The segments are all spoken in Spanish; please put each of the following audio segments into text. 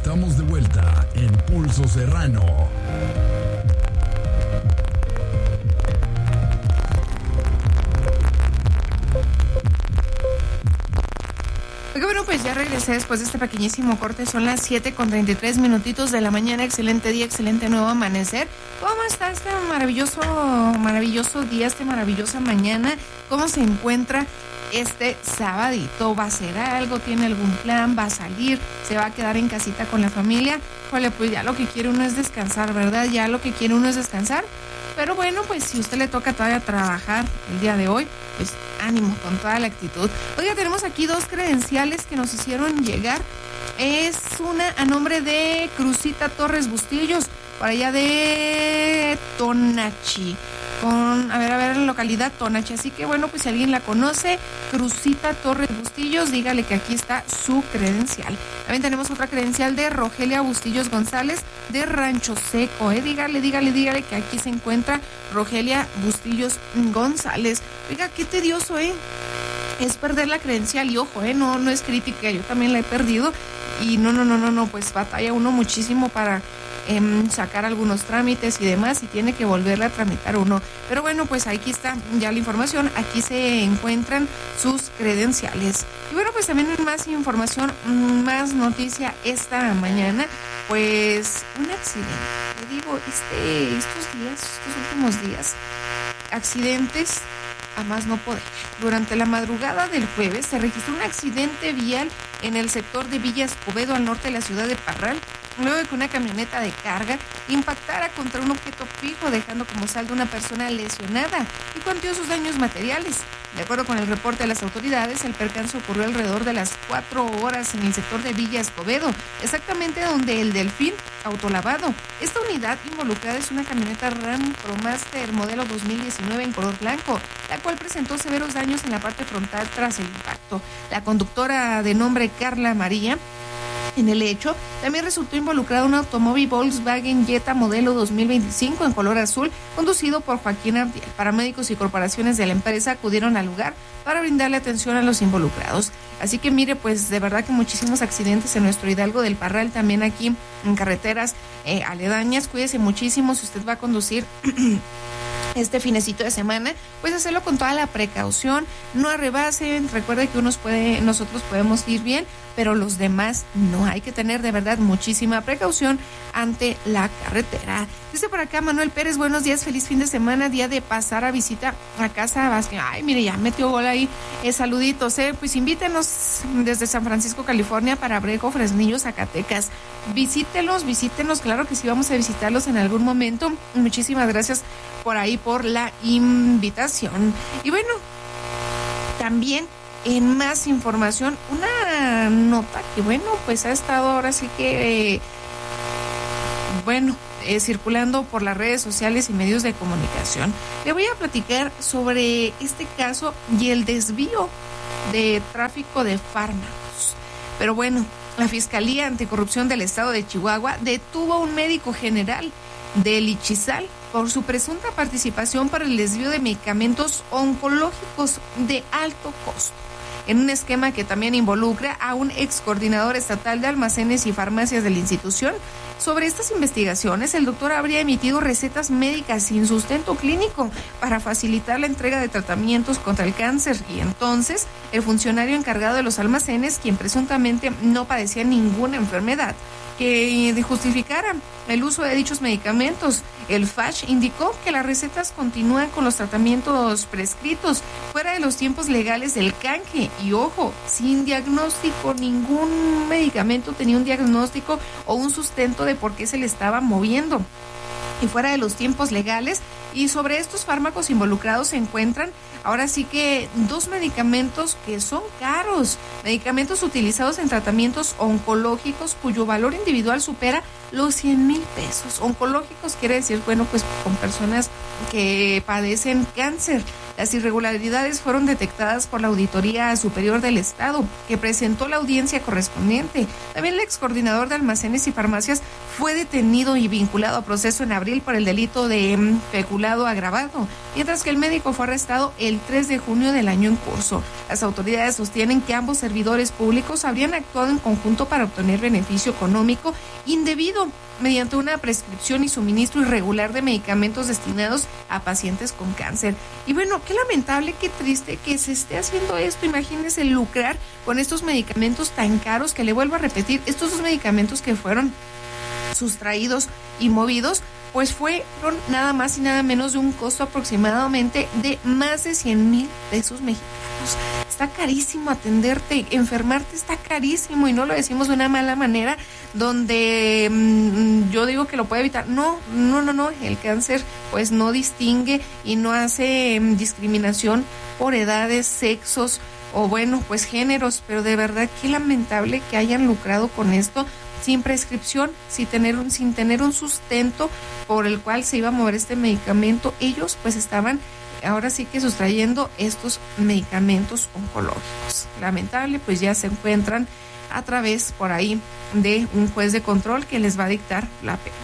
Estamos de vuelta en Pulso Serrano. Bueno, pues ya regresé después de este pequeñísimo corte. Son las 7:33 de la mañana. Excelente día, excelente nuevo amanecer. ¿Cómo está este maravilloso día, esta maravillosa mañana? ¿Cómo se encuentra este sabadito? ¿Va a hacer algo? ¿Tiene algún plan? ¿Va a salir? ¿Se va a quedar en casita con la familia? Pues ya lo que quiere uno es descansar, ¿verdad? Ya lo que quiere uno es descansar. Pero bueno, pues si a usted le toca todavía trabajar el día de hoy, pues ánimo, con toda la actitud. Oiga, tenemos aquí 2 credenciales que nos hicieron llegar. Es una a nombre de Cruzita Torres Bustillos, por allá de Tonachi. Localidad Tonachi. Así que bueno, pues si alguien la conoce, Cruzita Torres Bustillos, dígale que aquí está su credencial. También tenemos otra credencial de Rogelia Bustillos González de Rancho Seco. Dígale que aquí se encuentra Rogelia Bustillos González. Oiga, qué tedioso, es perder la credencial. Y ojo, no es crítica, yo también la he perdido. Y no, pues batalla uno muchísimo para sacar algunos trámites y demás, y tiene que volverla a tramitar uno. Pero bueno, pues aquí está ya la información, aquí se encuentran sus credenciales. Y bueno, pues también más información, más noticia esta mañana, pues un accidente. Le digo, estos últimos días, accidentes a más no poder. Durante la madrugada del jueves se registró un accidente vial en el sector de Villa Escobedo, al norte de la ciudad de Parral, luego de que una camioneta de carga impactara contra un objeto fijo, dejando como saldo una persona lesionada y cuantiosos daños materiales. De acuerdo con el reporte de las autoridades, el percance ocurrió alrededor de las 4 horas en el sector de Villa Escobedo, exactamente donde el Delfín Autolavado. Esta unidad involucrada es una camioneta Ram ProMaster modelo 2019 en color blanco, la cual presentó severos daños en la parte frontal tras el impacto. La conductora, de nombre Carla María, en el hecho, también resultó involucrado un automóvil Volkswagen Jetta modelo 2025 en color azul, conducido por Joaquín Abdiel. Paramédicos y corporaciones de la empresa acudieron al lugar para brindarle atención a los involucrados. Así que mire, pues de verdad que muchísimos accidentes en nuestro Hidalgo del Parral, también aquí en carreteras aledañas. Cuídese muchísimo si usted va a conducir este finecito de semana, pues hacerlo con toda la precaución, no arrebasen. Recuerde que nosotros podemos ir bien, pero los demás no. Hay que tener de verdad muchísima precaución ante la carretera. Dice por acá Manuel Pérez, buenos días, feliz fin de semana, día de pasar a visita a casa Vázquez. Ay, mire, ya metió gol ahí. Saluditos, pues invítenos desde San Francisco, California, para Brejo, Fresnillo, Zacatecas. Visítenos, claro que sí, vamos a visitarlos en algún momento. Muchísimas gracias por ahí, por la invitación. Y bueno, también en más información, una nota que bueno, pues ha estado ahora sí que circulando por las redes sociales y medios de comunicación. Le voy a platicar sobre este caso y el desvío de tráfico de fármacos. Pero bueno, la Fiscalía Anticorrupción del Estado de Chihuahua detuvo a un médico general del Ixchizal por su presunta participación para el desvío de medicamentos oncológicos de alto costo, en un esquema que también involucra a un ex coordinador estatal de almacenes y farmacias de la institución. Sobre estas investigaciones, el doctor habría emitido recetas médicas sin sustento clínico para facilitar la entrega de tratamientos contra el cáncer, y entonces el funcionario encargado de los almacenes, quien presuntamente no padecía ninguna enfermedad que justificara el uso de dichos medicamentos, el FASH, indicó que las recetas continúan con los tratamientos prescritos fuera de los tiempos legales del canje, y ojo, sin diagnóstico. Ningún medicamento tenía un diagnóstico o un sustento de por qué se le estaba moviendo, y fuera de los tiempos legales. Y sobre estos fármacos involucrados se encuentran ahora sí que 2 medicamentos que son caros, medicamentos utilizados en tratamientos oncológicos cuyo valor individual supera los 100,000 pesos. Oncológicos quiere decir, bueno, pues con personas que padecen cáncer. Las irregularidades fueron detectadas por la Auditoría Superior del Estado, que presentó la audiencia correspondiente. También el excoordinador de almacenes y farmacias fue detenido y vinculado a proceso en abril por el delito de peculado agravado, mientras que el médico fue arrestado el 3 de junio del año en curso. Las autoridades sostienen que ambos servidores públicos habrían actuado en conjunto para obtener beneficio económico indebido mediante una prescripción y suministro irregular de medicamentos destinados a pacientes con cáncer. Y bueno, qué lamentable, qué triste que se esté haciendo esto. Imagínense lucrar con estos medicamentos tan caros, que le vuelvo a repetir, estos dos medicamentos que fueron sustraídos y movidos, pues fueron nada más y nada menos de un costo aproximadamente de más de 100,000 pesos mexicanos. Está carísimo atenderte, enfermarte está carísimo, y no lo decimos de una mala manera donde yo digo que lo puede evitar. No, el cáncer pues no distingue y no hace discriminación por edades, sexos o bueno, pues géneros, pero de verdad qué lamentable que hayan lucrado con esto sin prescripción, sin tener un sustento por el cual se iba a mover este medicamento. Ellos pues estaban ahora sí que sustrayendo estos medicamentos oncológicos. Lamentable, pues ya se encuentran a través por ahí de un juez de control que les va a dictar la pena.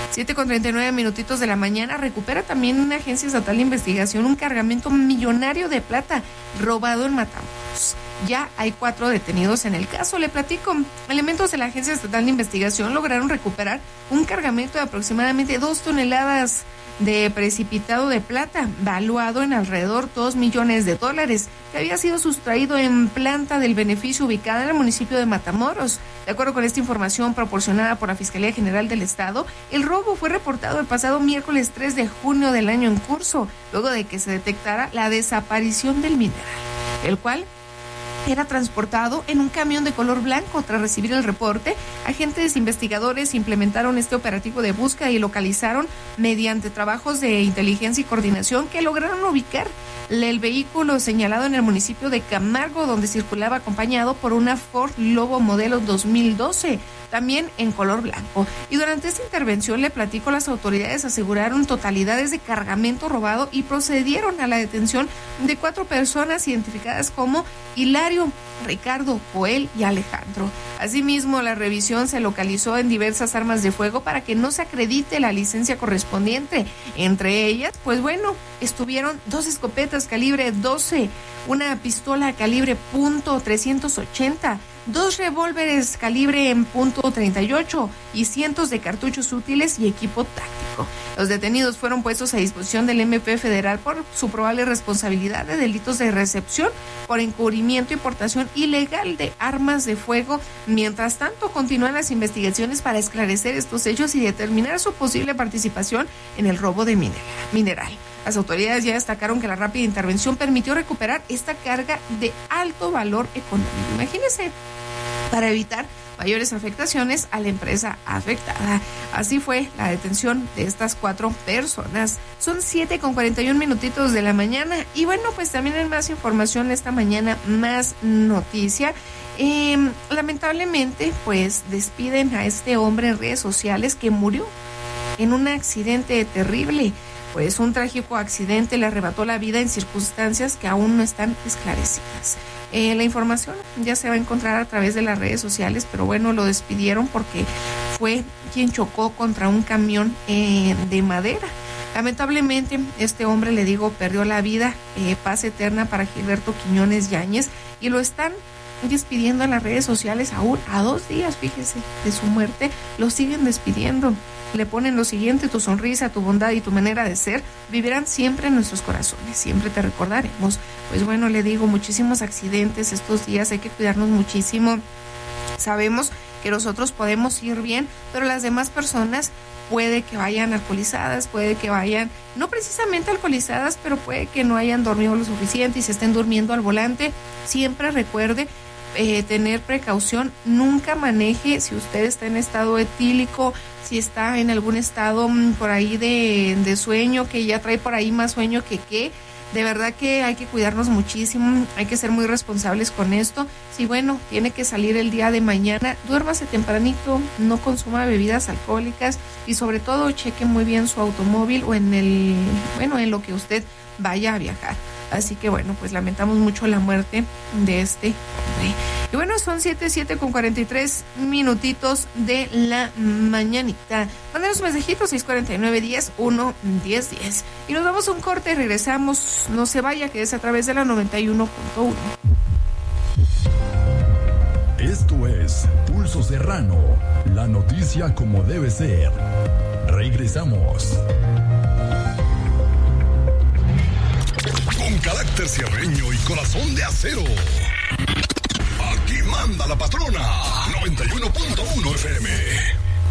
7:39 de la mañana. Recupera también una agencia estatal de investigación un cargamento millonario de plata robado en Matamoros. Ya hay 4 detenidos en el caso. Le platico, elementos de la Agencia Estatal de Investigación lograron recuperar un cargamento de aproximadamente 2 toneladas de precipitado de plata, valuado en alrededor $2 millones, que había sido sustraído en planta del beneficio ubicada en el municipio de Matamoros. De acuerdo con esta información proporcionada por la Fiscalía General del Estado, el robo fue reportado el pasado miércoles 3 de junio del año en curso, luego de que se detectara la desaparición del mineral, el cual era transportado en un camión de color blanco. Tras recibir el reporte, agentes investigadores implementaron este operativo de búsqueda y localizaron mediante trabajos de inteligencia y coordinación que lograron ubicar el vehículo señalado en el municipio de Camargo, donde circulaba acompañado por una Ford Lobo modelo 2012, también en color blanco. Y durante esta intervención, le platico, las autoridades aseguraron totalidades de cargamento robado y procedieron a la detención de 4 personas identificadas como Hilario, Ricardo, Joel y Alejandro. Asimismo, la revisión se localizó en diversas armas de fuego para que no se acredite la licencia correspondiente. Entre ellas, pues bueno, estuvieron 2 escopetas calibre 12, una pistola calibre .380, 2 revólveres calibre en .38 y cientos de cartuchos útiles y equipo táctico. Los detenidos fueron puestos a disposición del MP Federal por su probable responsabilidad de delitos de recepción por encubrimiento y portación ilegal de armas de fuego. Mientras tanto, continúan las investigaciones para esclarecer estos hechos y determinar su posible participación en el robo de mineral. Las autoridades ya destacaron que la rápida intervención permitió recuperar esta carga de alto valor económico. Imagínense, para evitar mayores afectaciones a la empresa afectada. Así fue la detención de estas 4 personas. Son 7:41 de la mañana. Y bueno, pues también hay más información esta mañana, más noticia. Lamentablemente, pues despiden a este hombre en redes sociales que murió en un accidente terrible. Pues un trágico accidente le arrebató la vida en circunstancias que aún no están esclarecidas. La información ya se va a encontrar a través de las redes sociales, pero bueno, lo despidieron porque fue quien chocó contra un camión de madera. Lamentablemente, este hombre, le digo, perdió la vida. Paz eterna para Gilberto Quiñones Yáñez, y lo están despidiendo en las redes sociales aún a 2 días, fíjese, de su muerte. Lo siguen despidiendo. Le ponen lo siguiente: tu sonrisa, tu bondad y tu manera de ser vivirán siempre en nuestros corazones, siempre te recordaremos. Pues bueno, le digo, muchísimos accidentes estos días, hay que cuidarnos muchísimo. Sabemos que nosotros podemos ir bien, pero las demás personas puede que vayan alcoholizadas, puede que vayan no precisamente alcoholizadas, pero puede que no hayan dormido lo suficiente y se estén durmiendo al volante. Siempre recuerde tener precaución, nunca maneje si usted está en estado etílico, si está en algún estado por ahí de sueño, que ya trae por ahí más sueño que de verdad que hay que cuidarnos muchísimo, hay que ser muy responsables con esto. Si bueno, tiene que salir el día de mañana, duérmase tempranito, no consuma bebidas alcohólicas y sobre todo cheque muy bien su automóvil o en lo que usted vaya a viajar. Así que bueno, pues lamentamos mucho la muerte de este hombre. Y bueno, son 7:43 de la mañanita. Mándenos un mensajito 649-10-1-10-10. Y nos vamos a un corte y regresamos. No se vaya, que es a través de la 91.1. Esto es Pulso Serrano, la noticia como debe ser. Regresamos. Con carácter sierreño y corazón de acero. Aquí manda la patrona. 91.1 FM.